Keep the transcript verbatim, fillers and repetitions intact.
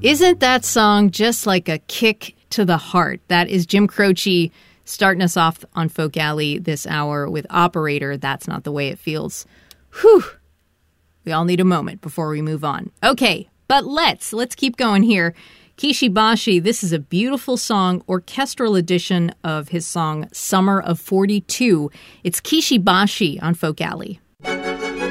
Isn't that song just like a kick to the heart? That is Jim Croce starting us off on Folk Alley this hour with Operator, That's Not the Way It Feels. Whew. We all need a moment before we move on. Okay, but let's, let's keep going here. Kishi Bashi, this is a beautiful song, orchestral edition of his song Summer of forty-two. It's Kishi Bashi on Folk Alley.